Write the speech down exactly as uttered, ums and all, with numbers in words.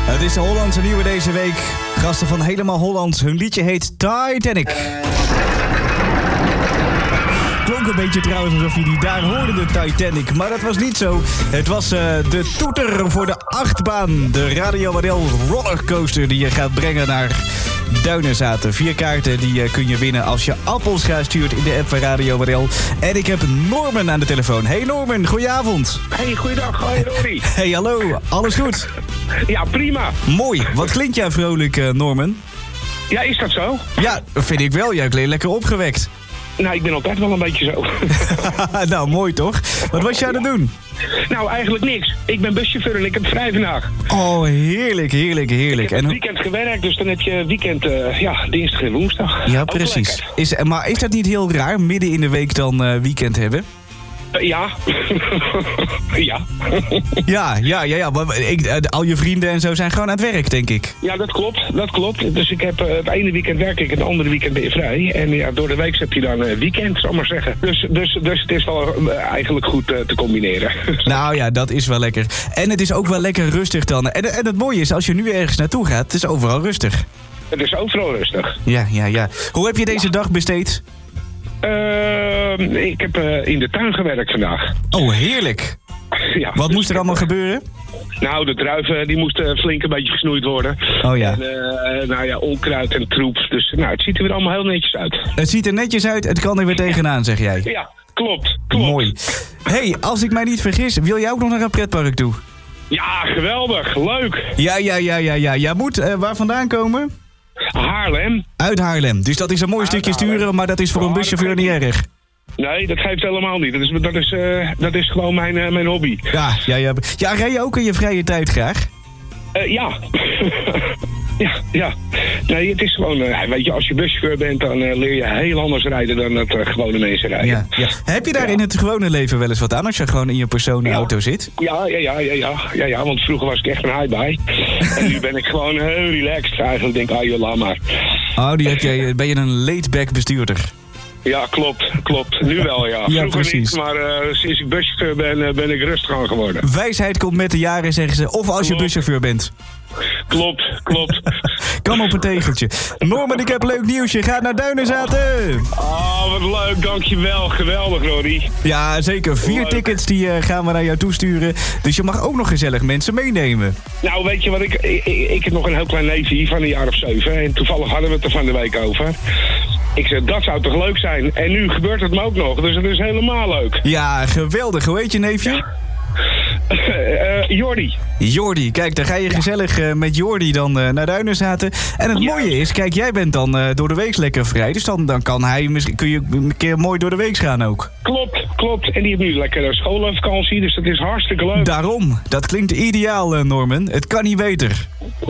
Het is de Hollandse nieuwe deze week. Gasten van Helemaal Holland. Hun liedje heet Titanic. Klonk een beetje trouwens alsof je die daar hoorde, de Titanic. Maar dat was niet zo. Het was uh, de toeter voor de achtbaan. De Radio Waddell rollercoaster die je gaat brengen naar Duinezaten. Vier kaarten die uh, kun je winnen als je Appelscha stuurt in de app van Radio Waddell. En ik heb Norman aan de telefoon. Hey Norman, goedenavond. Hey, goeiedag. Hoi Rory. Hey, hallo. Alles goed? Ja, prima. Mooi. Wat klinkt jij vrolijk, uh, Norman? Ja, is dat zo? Ja, vind ik wel. Jij klinkt lekker opgewekt. Nou, ik ben altijd wel een beetje zo. Nou, mooi toch? Wat was je aan het doen? Nou, eigenlijk niks. Ik ben buschauffeur en ik heb vrij vandaag. Oh, heerlijk, heerlijk, heerlijk. Ik heb en... het weekend gewerkt, dus dan heb je weekend, uh, ja, dinsdag en woensdag. Ja, ook precies. Is, maar is dat niet heel raar, midden in de week dan uh, weekend hebben? Uh, ja. ja. ja, ja, ja, ja. Maar ik, uh, al je vrienden en zo zijn gewoon aan het werk, denk ik. Ja, dat klopt, dat klopt. Dus ik heb, uh, het ene weekend werk ik en het andere weekend ben je vrij. En ja, door de week heb je dan uh, weekend, zal ik maar zeggen. Dus, dus, dus het is wel uh, eigenlijk goed uh, te combineren. Nou ja, dat is wel lekker. En het is ook wel lekker rustig dan. En, en het mooie is, als je nu ergens naartoe gaat, het is overal rustig. Het is overal rustig. Ja, ja, ja. Hoe heb je deze ja. dag besteed? Uh, ik heb uh, in de tuin gewerkt vandaag. Oh, heerlijk. Ja, Wat dus moest er allemaal gebeuren? Nou, de druiven die moesten flink een beetje gesnoeid worden. Oh ja. En, uh, nou ja, onkruid en troep. Dus nou, het ziet er weer allemaal heel netjes uit. Het ziet er netjes uit, het kan er weer tegenaan, zeg jij. Ja, klopt, klopt. Mooi. Hey, als ik mij niet vergis, wil jij ook nog naar een pretpark toe? Ja, geweldig. Leuk. Ja, ja, ja, ja, ja. Jij moet uh, waar vandaan komen? Haarlem. Uit Haarlem. Dus dat is een mooi Uit stukje Haarlem. Sturen, maar dat is voor oh, een buschauffeur niet erg. Nee, dat geeft helemaal niet. Dat is, dat is, uh, dat is gewoon mijn, uh, mijn hobby. Ja, ja, ja. Ja, rij je ook in je vrije tijd graag? Uh, ja. ja, ja. Nee, het is gewoon... Uh, weet je, als je buschauffeur bent, dan uh, leer je heel anders rijden dan dat uh, gewone mensen rijden. Ja, ja. Heb je daar ja. in het gewone leven wel eens wat aan als je gewoon in je personenauto ja. zit? Ja, ja, ja, ja, ja, ja, ja. Want vroeger was ik echt een high-by. En nu ben ik gewoon heel relaxed. Eigenlijk denk ik, ah joh, laat maar. Oh, die heb jij, ben je een laid-back bestuurder? Ja, klopt, klopt. Nu wel, ja. Ja, Vroeger precies. niet, maar uh, sinds ik buschauffeur ben, uh, ben ik rustig aan geworden. Wijsheid komt met de jaren, zeggen ze. Of als klopt. je buschauffeur bent. Klopt, klopt. Kan op een tegeltje. Norman, ik heb leuk nieuws. Je gaat naar Duinezaten. Oh, wat leuk. Dankjewel. Geweldig, Roddy. Ja, zeker. Vier leuk. tickets die uh, gaan we naar jou toesturen. Dus je mag ook nog gezellig mensen meenemen. Nou, weet je wat? Ik, ik, ik heb nog een heel klein neefje van een jaar of zeven. En toevallig hadden we het er van de week over. Ik zei, dat zou toch leuk zijn? En nu gebeurt het me ook nog. Dus het is helemaal leuk. Ja, geweldig. Hoe heet je neefje? Ja. Uh, Jordi. Jordi, kijk, dan ga je gezellig uh, met Jordi dan uh, naar Duinezaten. En het ja. mooie is, kijk, jij bent dan uh, door de week lekker vrij. Dus dan, dan kan hij, misschien kun je een keer mooi door de week gaan ook. Klopt, klopt. En die heeft nu lekker schoolvakantie, dus dat is hartstikke leuk. Daarom, dat klinkt ideaal, uh, Norman. Het kan niet beter.